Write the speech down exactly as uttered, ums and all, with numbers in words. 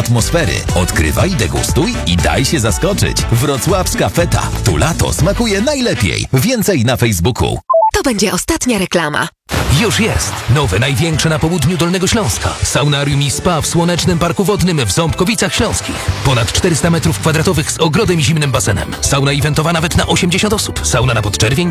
atmosfery. Odkrywaj, degustuj i daj się zaskoczyć. Wrocławska Feta. Tu lato smakuje najlepiej. Więcej na Facebooku. To będzie ostatnia reklama. Już jest! Nowe, największe na południu Dolnego Śląska. Saunarium i spa w Słonecznym Parku Wodnym w Ząbkowicach Śląskich. Ponad czterysta metrów kwadratowych z ogrodem i zimnym basenem. Sauna eventowa nawet na osiemdziesiąt osób. Sauna na podczerwień